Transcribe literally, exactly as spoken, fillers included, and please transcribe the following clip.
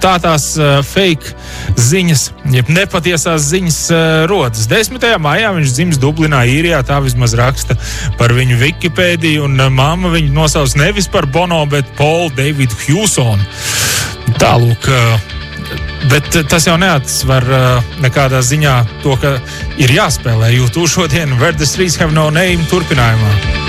tā tās uh, fake ziņas, jeb nepatiesās ziņas uh, rodas. desmitajā maijā viņš dzims Dublinā, Īrijā, tā vismaz raksta par viņu Wikipēdiju, un uh, mamma viņu nosauc nevis par Bono, bet Paul Davidu Hewsonu. Tālūk, uh, bet tas jau neatsver uh, nekādā ziņā to, ka ir jāspēlē YouTube šodien Where the Streets Have No Name turpinājumā.